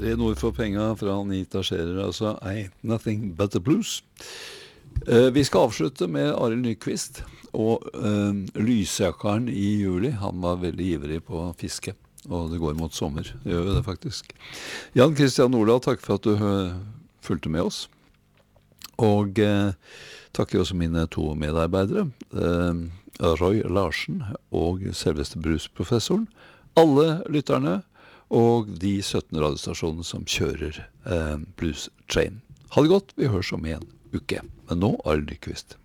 3 ord for penga fra Anita Scherer, altså Ain't Nothing But The Blues. Vi skal avslutte med Arild Nyqvist, og lysjakaren I juli, han var veldig ivrig på fiske, og det går mot sommer, det gjør jo det faktisk. Jan Christian Nordahl, takk for at du fulgte med oss, og takker også mine 2 medarbeidere, Roy Larsen og selveste brusprofessoren, alle lytterne, og de 17 radiostasjonene som kjører Blues Train. Ha det godt, vi høres om en uke. Men nå Arild Nyqvist.